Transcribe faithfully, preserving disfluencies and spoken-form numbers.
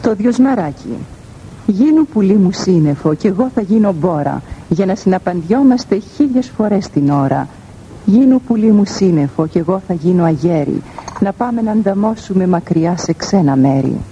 Το δυοσμαράκι. Γίνου πουλί μου σύννεφο κι εγώ θα γίνω μπόρα, για να συναπαντιόμαστε χίλιες φορές την ώρα. Γίνου πουλί μου σύννεφο κι εγώ θα γίνω αγέρι, να πάμε να ανταμώσουμε μακριά σε ξένα μέρη.